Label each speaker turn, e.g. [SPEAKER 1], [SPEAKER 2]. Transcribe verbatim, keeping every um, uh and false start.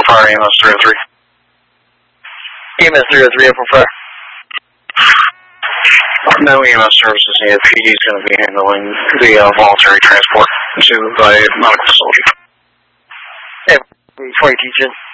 [SPEAKER 1] Fire, E M S three oh three.
[SPEAKER 2] E M S three oh three, April Fire.
[SPEAKER 1] No E M S services needed. P D is going to be handling the uh, voluntary transport to the medical facility.
[SPEAKER 2] Hey, before you teach it.